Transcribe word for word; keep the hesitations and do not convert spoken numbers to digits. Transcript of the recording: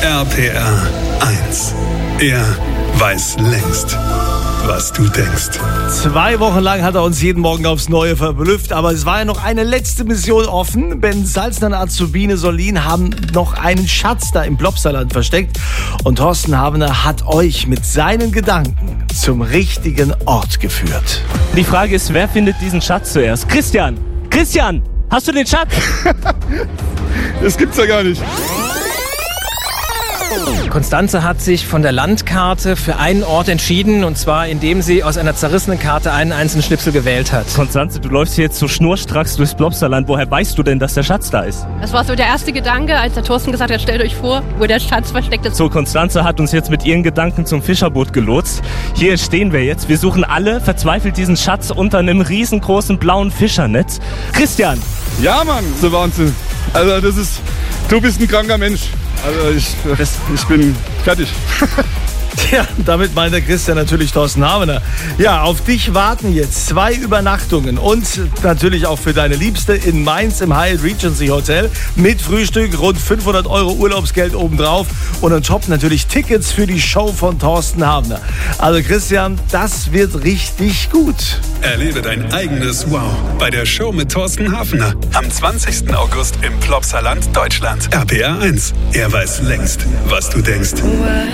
R P R eins. Er weiß längst, was du denkst. Zwei Wochen lang hat er uns jeden Morgen aufs Neue verblüfft, aber es war ja noch eine letzte Mission offen. Ben Salzner und Azubine Solin haben noch einen Schatz da im Plopsaland versteckt und Thorsten Havener hat euch mit seinen Gedanken zum richtigen Ort geführt. Die Frage ist, wer findet diesen Schatz zuerst? Christian! Christian! Hast du den Schatz? Das gibt's ja gar nicht. Konstanze hat sich von der Landkarte für einen Ort entschieden, und zwar indem sie aus einer zerrissenen Karte einen einzelnen Schnipsel gewählt hat. Konstanze, du läufst hier jetzt so schnurstracks durchs Plopsaland. Woher weißt du denn, dass der Schatz da ist? Das war so der erste Gedanke, als der Thorsten gesagt hat, stellt euch vor, wo der Schatz versteckt ist. So, Konstanze hat uns jetzt mit ihren Gedanken zum Fischerboot gelotst. Hier stehen wir jetzt. Wir suchen alle verzweifelt diesen Schatz unter einem riesengroßen blauen Fischernetz. Christian! Ja, Mann, so Wahnsinn. Also das ist, du bist ein kranker Mensch. Also ich, ich bin fertig. Ja, damit meint der Christian natürlich Thorsten Havener. Ja, auf dich warten jetzt zwei Übernachtungen und natürlich auch für deine Liebste in Mainz im Hyatt Regency Hotel mit Frühstück, rund fünfhundert Euro Urlaubsgeld obendrauf und on top natürlich Tickets für die Show von Thorsten Havener. Also Christian, das wird richtig gut. Erlebe dein eigenes Wow bei der Show mit Thorsten Havener am zwanzigsten August im Plopsaland, Deutschland. R P R eins. Er weiß längst, was du denkst.